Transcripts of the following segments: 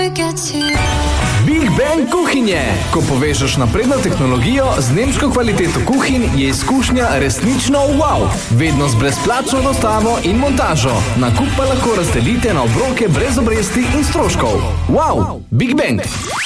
Big Bang kuhinje. Ko povežeš napredno tehnologijo z nemško kvaliteto kuhinj, je izkušnja resnično wow. Vedno z brezplačno dostavo in montažo. Nakup pa lahko razdelite na obroke brez obresti in stroškov. Wow, Big Bang.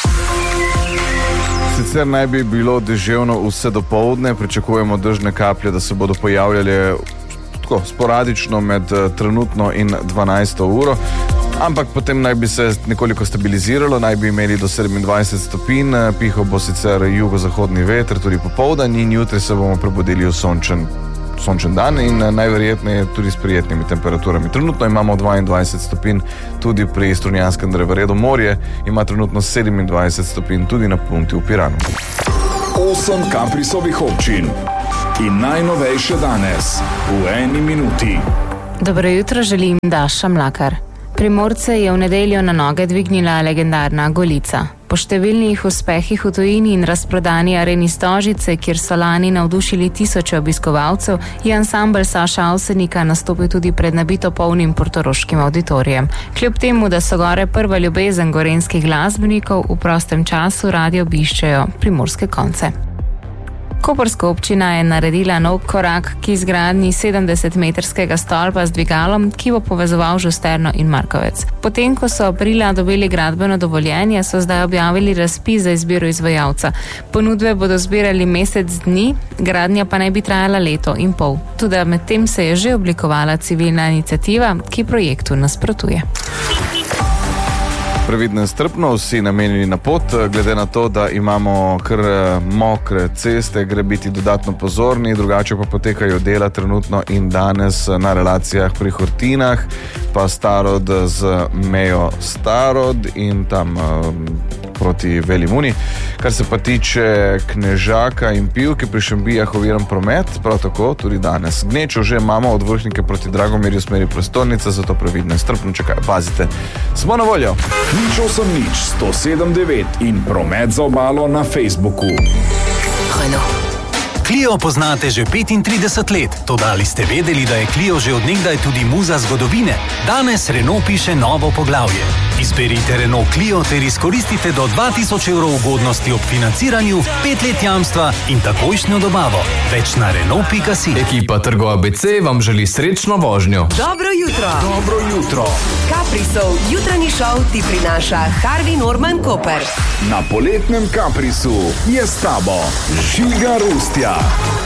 Sicer naj bi bilo deževno vse dopoldne, pričakujemo dežne kaplje, da se bodo pojavljale tako sporadično med trenutno in 12. uro. Ampak potem naj bi se nekoliko stabiliziralo, naj bi imeli do 27 stopinj, pihal bo sicer jugozahodni veter, tudi popoldan in jutri se bomo prebudili v sončen dan in najverjetneje tudi s prijetnimi temperaturami. Trenutno imamo 22 stopinj tudi pri Strunjanskem drevoredu, morje ima trenutno 27 stopinj tudi na Punti v Piranu. 8 Kaprisovih občin in najnovejše danes v eni minuti. Dobro jutro želim, Daša Mlakar. Primorce je v nedeljo na noge dvignila legendarna Golica. Po številnih uspehih v tujini in razprodani areni Stožice, kjer so lani navdušili tisoče obiskovalcev, je ansambel Saša Avsenika nastopil tudi pred nabito polnim portoroškim avditorijem. Kljub temu, da so gore prva ljubezen gorenjskih glasbenikov, v prostem času radi obiščejo primorske konce. Koprska občina je naredila nov korak k izgradnji 70-metrskega stolpa z dvigalom, ki bo povezoval Žusterno in Markovec. Potem, ko so aprila dobili gradbeno dovoljenje, so zdaj objavili razpis za izbiro izvajalca. Ponudbe bodo zbirali mesec dni, gradnja pa naj bi trajala leto in pol. Tudi medtem se je že oblikovala civilna iniciativa, ki projektu nasprotuje. Previdno in strpno, vsi namenjeni na pot, glede na to, da imamo kar mokre ceste, gre biti dodatno pozorni, drugače pa potekajo dela trenutno in danes na relacijah pri Hortinah, pa Starod z mejo Starod in tam proti Veli Muni. Kar se pa tiče Knežaka in Pivke pri Šembijah oviran promet, prav tako tudi danes. Gnečo že imamo od Vrhnike proti Dragomirju smeri prestolnice, zato previdno in strpno čakaj, pazite. Smo na voljo. 080 107 9 in promet za obalo na Facebooku. Clio poznate že 35 let, toda ali ste vedeli, da je Clio že od nekdaj tudi muza zgodovine? Danes Renault piše novo poglavje. Izberite Renault Clio ter izkoristite do 2000 evrov ugodnosti ob financiranju, 5 let jamstva in takojšnjo dobavo. Več na Renault.si. Ekipa Trgo ABC vam želi srečno vožnjo. Dobro jutro. Dobro jutro. Kaprisov jutranji šov ti prinaša Harvey Norman Koper. Na poletnem Kaprisu je s tabo Žiga Rustja.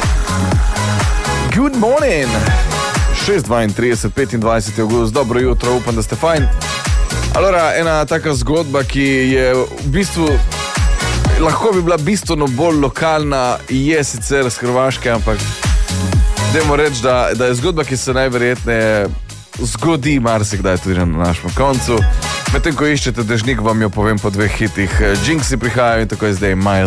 Good morning! 6:32, 25. august, dobro jutro, upam, da ste fajn. Allora, ena taka zgodba, ki je v bistvu lahko bi bila bistveno bolj lokalna, je sicer z Hrvaške, ampak dajmo reči, da je zgodba, ki se najverjetneje zgodi marsikdaj tudi na našem koncu. Medtem, ko iščete dežnik, vam jo povem po 2 hitih. Jinxi prihajajo in tako je zdaj My